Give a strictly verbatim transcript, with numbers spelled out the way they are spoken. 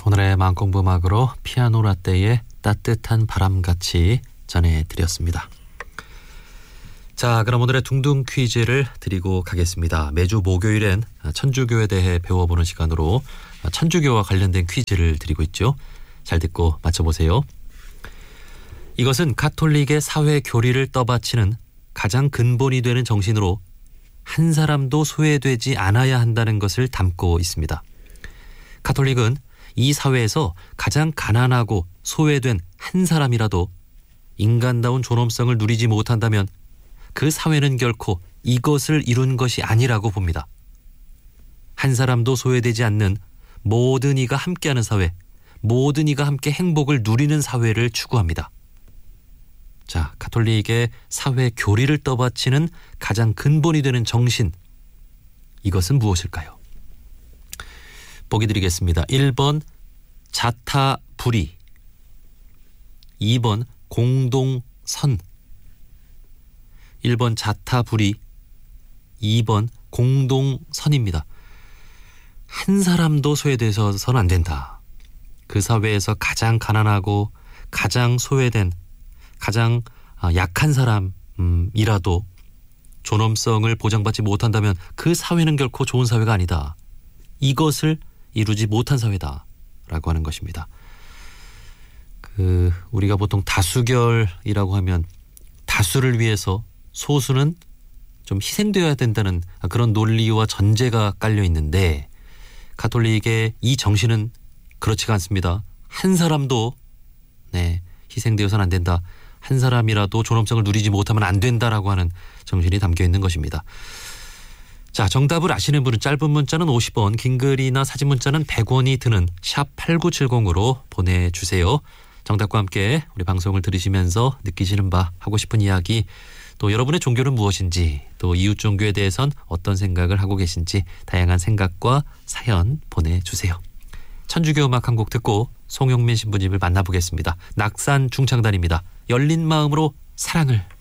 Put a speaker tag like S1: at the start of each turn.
S1: 오늘의 마음공부 음악으로 피아노 라떼의 따뜻한 바람같이 전해드렸습니다. 자, 그럼 오늘의 둥둥 퀴즈를 드리고 가겠습니다. 매주 목요일엔 천주교에 대해 배워보는 시간으로 천주교와 관련된 퀴즈를 드리고 있죠. 잘 듣고 맞춰보세요. 이것은 가톨릭의 사회 교리를 떠받치는 가장 근본이 되는 정신으로 한 사람도 소외되지 않아야 한다는 것을 담고 있습니다. 가톨릭은 이 사회에서 가장 가난하고 소외된 한 사람이라도 인간다운 존엄성을 누리지 못한다면 그 사회는 결코 이것을 이룬 것이 아니라고 봅니다. 한 사람도 소외되지 않는 모든 이가 함께하는 사회, 모든 이가 함께 행복을 누리는 사회를 추구합니다. 자, 가톨릭의 사회 교리를 떠받치는 가장 근본이 되는 정신, 이것은 무엇일까요? 보기 드리겠습니다. 일 번 자타불이, 이 번 공동선. 일 번 자타불이, 이 번 공동선입니다. 한 사람도 소외돼서는 안 된다. 그 사회에서 가장 가난하고 가장 소외된, 가장 약한 사람이라도 존엄성을 보장받지 못한다면 그 사회는 결코 좋은 사회가 아니다. 이것을 이루지 못한 사회다라고 하는 것입니다. 그 우리가 보통 다수결이라고 하면 다수를 위해서 소수는 좀 희생되어야 된다는 그런 논리와 전제가 깔려 있는데, 가톨릭의 이 정신은 그렇지가 않습니다. 한 사람도 네, 희생되어서는 안 된다. 한 사람이라도 존엄성을 누리지 못하면 안 된다라고 하는 정신이 담겨 있는 것입니다. 자, 정답을 아시는 분은 짧은 문자는 오십 원, 긴 글이나 사진 문자는 백 원이 드는 샵 팔구칠공으로 보내주세요. 정답과 함께 우리 방송을 들으시면서 느끼시는 바, 하고 싶은 이야기, 또 여러분의 종교는 무엇인지, 또 이웃 종교에 대해선 어떤 생각을 하고 계신지 다양한 생각과 사연 보내주세요. 천주교 음악 한 곡 듣고 송영민 신부님을 만나보겠습니다. 낙산 중창단입니다. 열린 마음으로 사랑을.